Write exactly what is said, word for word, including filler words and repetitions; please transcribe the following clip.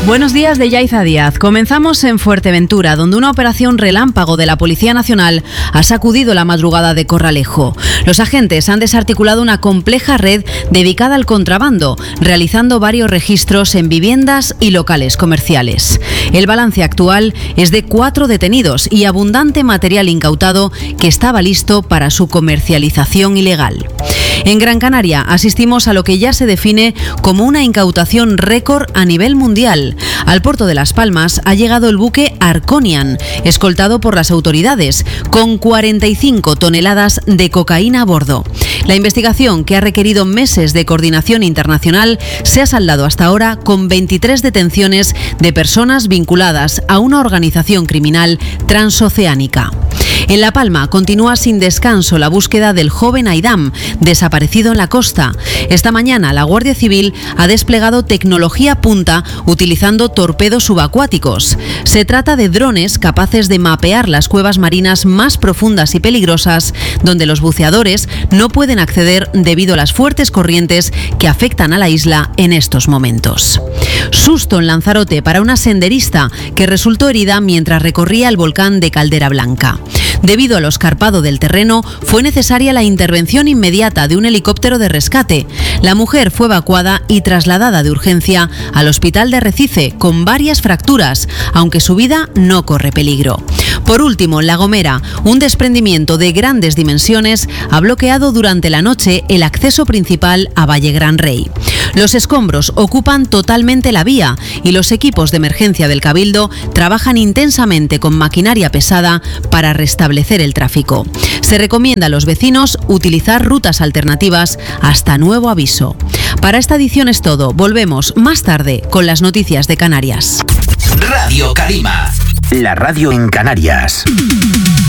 Buenos días de Yaiza Díaz. Comenzamos en Fuerteventura, donde una operación relámpago de la Policía Nacional ha sacudido la madrugada de Corralejo. Los agentes han desarticulado una compleja red dedicada al contrabando, realizando varios registros en viviendas y locales comerciales. El balance actual es de cuatro detenidos y abundante material incautado que estaba listo para su comercialización ilegal. En Gran Canaria asistimos a lo que ya se define como una incautación récord a nivel mundial. Al puerto de Las Palmas ha llegado el buque Arconian, escoltado por las autoridades, con cuarenta y cinco toneladas de cocaína a bordo. La investigación, que ha requerido meses de coordinación internacional, se ha saldado hasta ahora con veintitrés detenciones de personas vinculadas a una organización criminal transoceánica. En La Palma continúa sin descanso la búsqueda del joven Aidam, desaparecido en la costa. Esta mañana la Guardia Civil ha desplegado tecnología punta utilizando torpedos subacuáticos. Se trata de drones capaces de mapear las cuevas marinas más profundas y peligrosas, donde los buceadores no pueden acceder debido a las fuertes corrientes que afectan a la isla en estos momentos. Susto en Lanzarote para una senderista que resultó herida mientras recorría el volcán de Caldera Blanca. Debido al escarpado del terreno, fue necesaria la intervención inmediata de un helicóptero de rescate. La mujer fue evacuada y trasladada de urgencia al hospital de Arrecife con varias fracturas, aunque su vida no corre peligro. Por último, en La Gomera, un desprendimiento de grandes dimensiones ha bloqueado durante la noche el acceso principal a Valle Gran Rey. Los escombros ocupan totalmente la vía y los equipos de emergencia del Cabildo trabajan intensamente con maquinaria pesada para restablecer el tráfico. Se recomienda a los vecinos utilizar rutas alternativas hasta nuevo aviso. Para esta edición es todo. Volvemos más tarde con las noticias de Canarias. Radio Calima, la radio en Canarias.